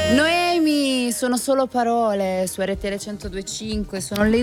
Noemi, sono solo parole su RTL 102.5, sono le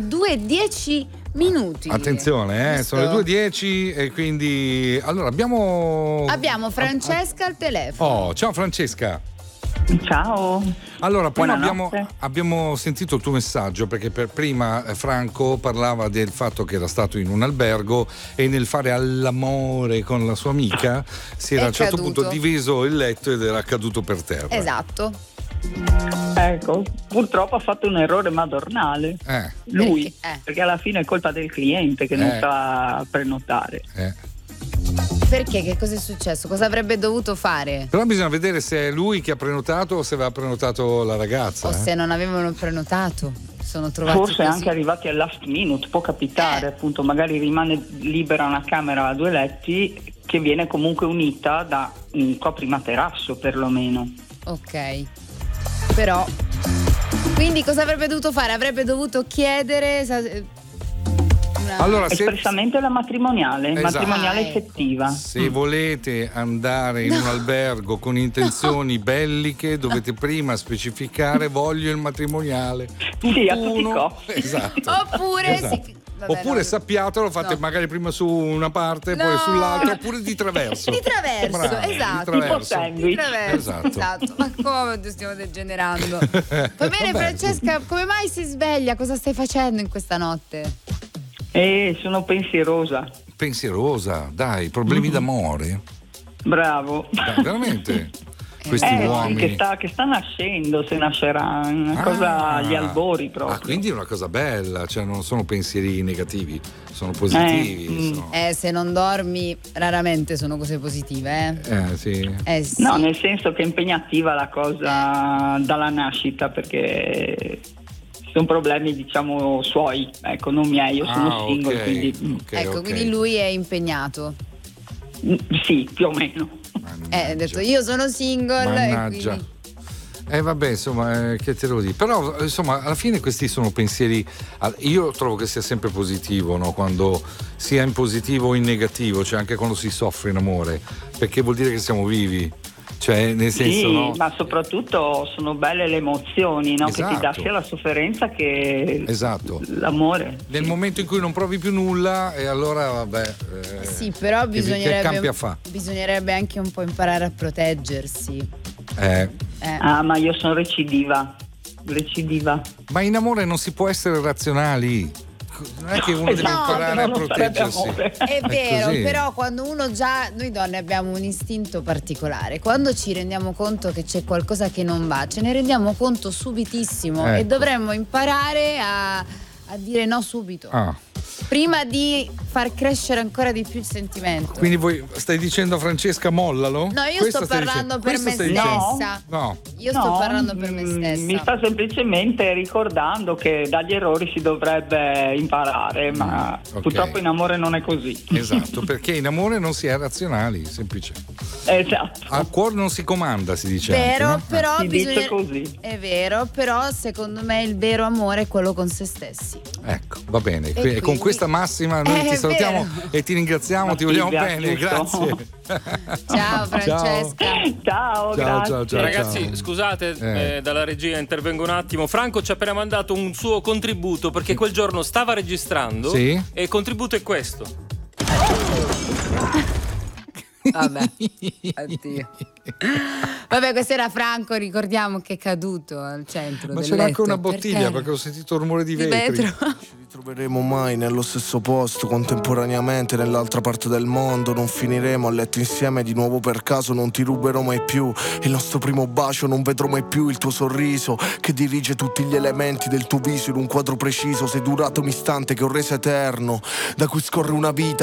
2:10. Attenzione, sono le 2:10 e quindi allora abbiamo Francesca al telefono. Oh, ciao Francesca. Ciao. Allora, poi abbiamo sentito il tuo messaggio, perché per prima Franco parlava del fatto che era stato in un albergo e nel fare all'amore con la sua amica si era a un certo punto diviso il letto ed era caduto per terra. Esatto. Ecco, purtroppo ha fatto un errore madornale. Lui, perché alla fine è colpa del cliente che non sa prenotare. Perché? Che cosa è successo? Cosa avrebbe dovuto fare? Però bisogna vedere se è lui che ha prenotato o se aveva prenotato la ragazza. O se non avevano prenotato. Sono trovati forse così. Anche arrivati al last minute, può capitare, appunto, magari rimane libera una camera a 2 letti che viene comunque unita da un coprimaterasso perlomeno. Ok. Però quindi cosa avrebbe dovuto fare? Avrebbe dovuto chiedere allora, espressamente la matrimoniale, matrimoniale effettiva. Se volete andare in un albergo con intenzioni belliche, dovete prima specificare voglio il matrimoniale. Sì, a tutti i costi. Esatto. Oppure oppure sappiatelo, fate magari prima su una parte, poi sull'altra, oppure di traverso. Di traverso, bravi, esatto. Di traverso. Esatto. Ma come stiamo degenerando? Va bene, Francesca, come mai si sveglia? Cosa stai facendo in questa notte? Sono pensierosa. Pensierosa, dai, problemi d'amore? Bravo. Dai, veramente? Questi uomini che sta nascendo, se nascerà una cosa agli albori proprio. Quindi è una cosa bella, cioè non sono pensieri negativi, sono positivi. Se non dormi raramente sono cose positive. Sì. Sì. No, nel senso che è impegnativa la cosa dalla nascita, perché sono problemi, diciamo, suoi, ecco, non miei, io sono single, quindi quindi lui è impegnato. Sì, più o meno. Ha detto io sono single. Mannaggia. E quindi... vabbè, insomma, che te lo dico. Però, insomma, alla fine questi sono pensieri. Io trovo che sia sempre positivo, no? Quando sia in positivo o in negativo, cioè anche quando si soffre in amore, perché vuol dire che siamo vivi. Cioè, nel senso, no? Ma soprattutto sono belle le emozioni, no? Che ti dà sia la sofferenza che l'amore. Nel momento in cui non provi più nulla, e allora vabbè. Sì, però bisognerebbe anche un po' imparare a proteggersi. Ma io sono recidiva. Ma in amore non si può essere razionali. Non è che uno deve imparare a proteggersi. È vero, però quando noi donne abbiamo un istinto particolare, quando ci rendiamo conto che c'è qualcosa che non va, ce ne rendiamo conto subitissimo, e dovremmo imparare a dire no subito. Prima di far crescere ancora di più il sentimento. Quindi voi stai dicendo, Francesca, mollalo? No, io sto parlando per me stessa. No. Io sto parlando per me stessa. Mi sta semplicemente ricordando che dagli errori si dovrebbe imparare, ma purtroppo in amore non è così. Esatto, perché in amore non si è razionali, semplice. Esatto. Al cuore non si comanda, si dice. Vero, anche, no? però si dice così. È vero, però secondo me il vero amore è quello con se stessi. Ecco, va bene. Quindi... con questa massima noi ti salutiamo e ti ringraziamo, ti vogliamo bene, grazie. Ciao Francesca. Ciao, grazie. Ragazzi, scusate, dalla regia intervengo un attimo. Franco ci ha appena mandato un suo contributo, perché quel giorno stava registrando e il contributo è questo. Vabbè, addio. Vabbè, questo era Franco, ricordiamo che è caduto al centro del letto. Ma c'era anche una bottiglia perché ho sentito il rumore di vetri. Ci ritroveremo mai nello stesso posto, contemporaneamente nell'altra parte del mondo. Non finiremo a letto insieme di nuovo per caso. Non ti ruberò mai più il nostro primo bacio. Non vedrò mai più il tuo sorriso che dirige tutti gli elementi del tuo viso in un quadro preciso. Sei durato un istante che ho reso eterno, da cui scorre una vita